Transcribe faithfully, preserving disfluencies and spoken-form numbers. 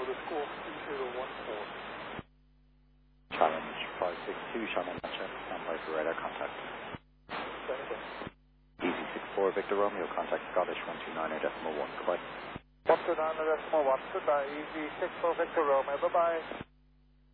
the school, three zero one four. Challenge five six two, Shannon Manchester, standby for radar contact. Easy six four, Victor Romeo, contact Scottish one two nine decimal one, goodbye. one two nine decimal one, goodbye, Easy six four, Victor Romeo, bye-bye.